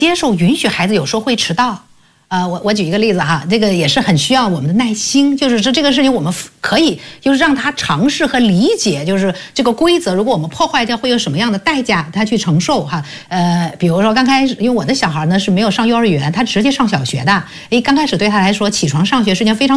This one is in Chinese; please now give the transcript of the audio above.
接受允许孩子有时候会迟到。我举一个例子哈，这个也是很需要我们的耐心，就是这个事情我们可以就是让他尝试和理解，就是这个规则，如果我们破坏掉会有什么样的代价，他去承受哈。比如说刚开始，因为我的小孩呢是没有上幼儿园，他直接上小学的，刚开始对他来说起床上学是件非常